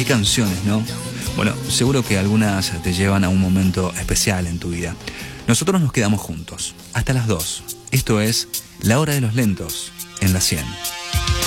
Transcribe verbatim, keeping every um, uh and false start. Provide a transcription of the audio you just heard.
qué canciones, ¿no? Bueno, seguro que algunas te llevan a un momento especial en tu vida. Nosotros nos quedamos juntos, hasta las dos. Esto es La Hora de los Lentos, en la cien.